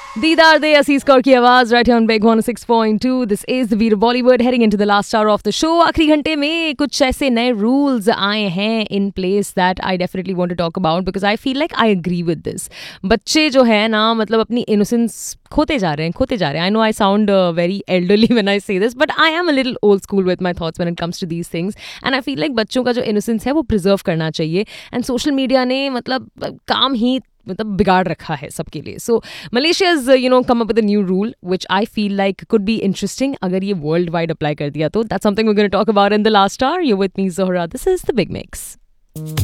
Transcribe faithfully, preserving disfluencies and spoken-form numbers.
Deedar De Aziz Kaur की आवाज right here on Big one oh six point two. This is the Veer Bollywood heading into the last hour of the show. आखिरी घंटे में कुछ ऐसे नए rules आए हैं in place that I definitely want to talk about because I feel like I agree with this. बच्चे जो है ना मतलब अपनी innocence खोते जा रहे हैं खोते जा रहे हैं. I know I sound uh, very elderly when I say this, but I am a little old school with my thoughts when it comes to these things. And I feel like बच्चों का जो innocence है वो preserve करना चाहिए. And social media ने मतलब काम ही मतलब बिगाड़ रखा है सबके लिए. सो Malaysia is you know come up with a new rule which I feel like could be interesting अगर ये वर्ल्ड वाइड अप्लाई कर दिया तो. That's something we are gonna talk about in the last hour. You with me Zohra. This is the big mix.